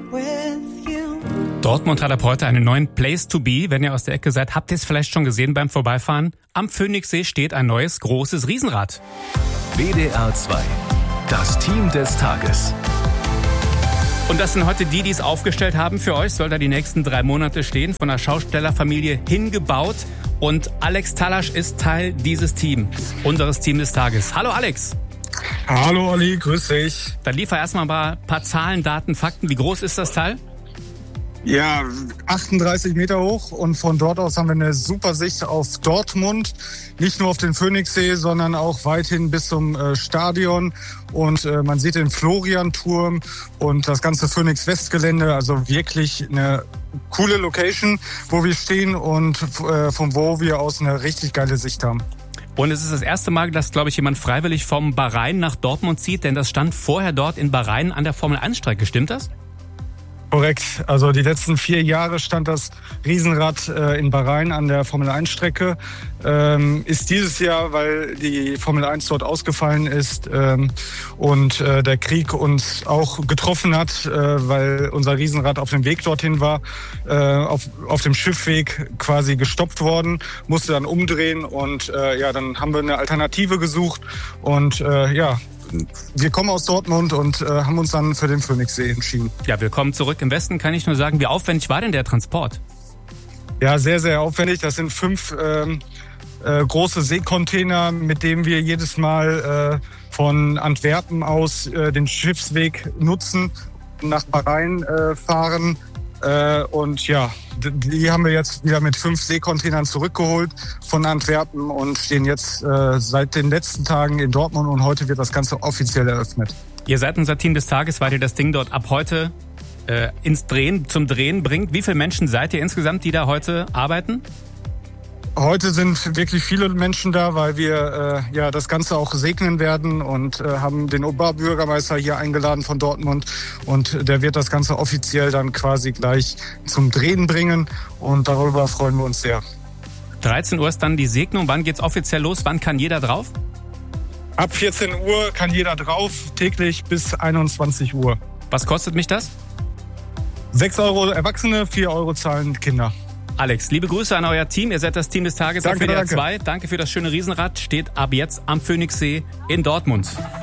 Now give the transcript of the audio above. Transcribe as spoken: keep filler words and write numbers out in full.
Dortmund hat ab heute einen neuen Place to be. Wenn ihr aus der Ecke seid, habt ihr es vielleicht schon gesehen beim Vorbeifahren. Am Phoenixsee steht ein neues, großes Riesenrad. W D R zwei, das Team des Tages. Und das sind heute die, die es aufgestellt haben. Für euch soll da die nächsten drei Monate stehen, von der Schaustellerfamilie hingebaut. Und Alex Talasch ist Teil dieses Teams, unseres Team des Tages. Hallo Alex. Hallo Olli, grüß dich. Dann liefer erstmal ein paar, paar Zahlen, Daten, Fakten. Wie groß ist das Teil? Ja, achtunddreißig Meter hoch und von dort aus haben wir eine super Sicht auf Dortmund. Nicht nur auf den Phoenixsee, sondern auch weithin bis zum äh, Stadion. Und äh, man sieht den Florianturm und das ganze Phoenix-West-Gelände. Also wirklich eine coole Location, wo wir stehen und äh, von wo wir aus eine richtig geile Sicht haben. Und es ist das erste Mal, dass, glaube ich, jemand freiwillig vom Bahrain nach Dortmund zieht, denn das stand vorher dort in Bahrain an der Formel eins Strecke. Stimmt das? Korrekt. Also die letzten vier Jahre stand das Riesenrad äh, in Bahrain an der Formel eins Strecke. Ähm, ist dieses Jahr, weil die Formel eins dort ausgefallen ist ähm, und äh, der Krieg uns auch getroffen hat, äh, weil unser Riesenrad auf dem Weg dorthin war, äh, auf, auf dem Schiffweg quasi gestoppt worden, musste dann umdrehen und äh, ja, dann haben wir eine Alternative gesucht und äh, ja, wir kommen aus Dortmund und äh, haben uns dann für den Phoenixsee entschieden. Ja, willkommen zurück im Westen, kann ich nur sagen. Wie aufwendig war denn der Transport? Ja, sehr, sehr aufwendig. Das sind fünf ähm, äh, große Seekontainer, mit denen wir jedes Mal äh, von Antwerpen aus äh, den Schiffsweg nutzen, nach Bahrain äh, fahren. Äh, und ja, die haben wir jetzt wieder mit fünf Seekontainern zurückgeholt von Antwerpen und stehen jetzt äh, seit den letzten Tagen in Dortmund und heute wird das Ganze offiziell eröffnet. Ihr seid unser Team des Tages, weil ihr das Ding dort ab heute äh, ins Drehen, zum Drehen bringt. Wie viele Menschen seid ihr insgesamt, die da heute arbeiten? Heute sind wirklich viele Menschen da, weil wir äh, ja das Ganze auch segnen werden und äh, haben den Oberbürgermeister hier eingeladen von Dortmund und der wird das Ganze offiziell dann quasi gleich zum Drehen bringen und darüber freuen wir uns sehr. dreizehn Uhr ist dann die Segnung. Wann geht's offiziell los? Wann kann jeder drauf? Ab vierzehn Uhr kann jeder drauf, täglich bis einundzwanzig Uhr. Was kostet mich das? sechs Euro Erwachsene, vier Euro zahlen Kinder. Alex, liebe Grüße an euer Team. Ihr seid das Team des Tages danke, auf W D R danke. zwei. Danke für das schöne Riesenrad. Steht ab jetzt am Phoenixsee in Dortmund.